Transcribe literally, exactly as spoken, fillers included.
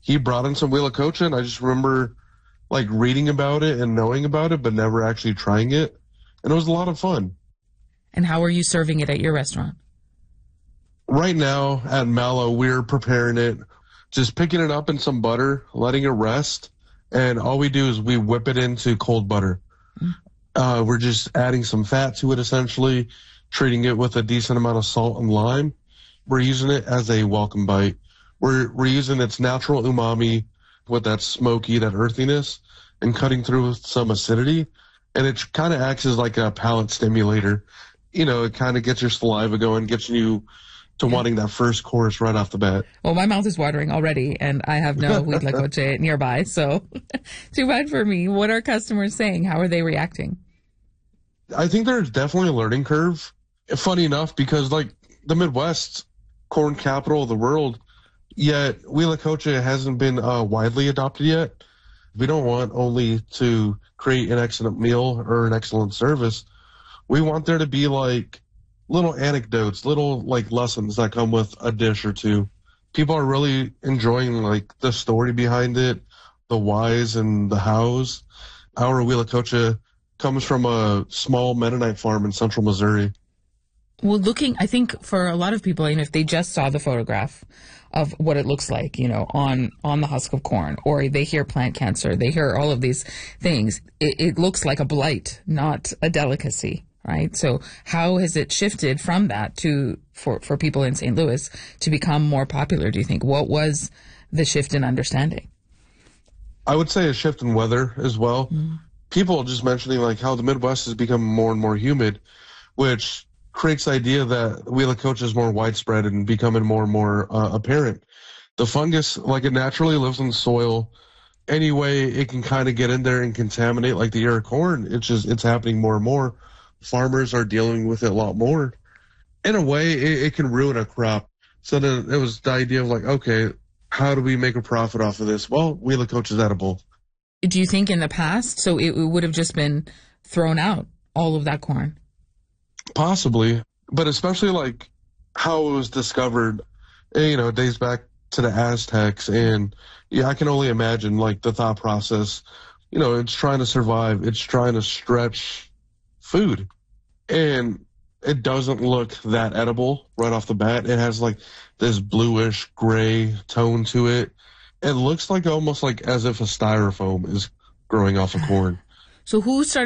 he brought in some Huitlacoche, and I just remember like reading about it and knowing about it, but never actually trying it. And it was a lot of fun. And how are you serving it at your restaurant? Right now at Mallow, we're preparing it, just picking it up in some butter, letting it rest. And all we do is we whip it into cold butter. Mm. Uh, we're just adding some fat to it, essentially, treating it with a decent amount of salt and lime. We're using it as a welcome bite. We're, we're using its natural umami with that smoky, that earthiness, and cutting through with some acidity. And it kind of acts as like a palate stimulator. You know, it kind of gets your saliva going, gets you to yeah. wanting that first course right off the bat. Well, my mouth is watering already, and I have no Huitlacoche nearby, so too bad for me. What are customers saying? How are they reacting? I think there's definitely a learning curve. Funny enough, because like the Midwest, corn capital of the world, yet Huitlacoche hasn't been uh, widely adopted yet. We don't want only to create an excellent meal or an excellent service. We want there to be like little anecdotes, little like lessons that come with a dish or two. People are really enjoying like the story behind it, the whys and the hows. Our Huitlacoche comes from a small Mennonite farm in central Missouri. Well, looking, I think for a lot of people, you know, if they just saw the photograph of what it looks like, you know, on, on the husk of corn, or they hear plant cancer, they hear all of these things, it, it looks like a blight, not a delicacy, right? So how has it shifted from that to, for, for people in Saint Louis to become more popular, do you think? What was the shift in understanding? I would say a shift in weather as well. Mm. People just mentioning like how the Midwest has become more and more humid, which creates the idea that Huitlacoche is more widespread and becoming more and more uh, apparent. The fungus, like it naturally lives in soil. Any way it can kind of get in there and contaminate like the ear of corn, it's just, it's happening more and more. Farmers are dealing with it a lot more. In a way, it, it can ruin a crop. So then it was the idea of like, okay, how do we make a profit off of this? Well, Huitlacoche is edible. Do you think in the past, so it, it would have just been thrown out, all of that corn? Possibly, but especially like how it was discovered, you know, it dates back to the Aztecs, and yeah, I can only imagine like the thought process. You know, it's trying to survive, it's trying to stretch food, and it doesn't look that edible right off the bat. It has like this bluish gray tone to it. It looks like almost like as if a styrofoam is growing off of corn. So who started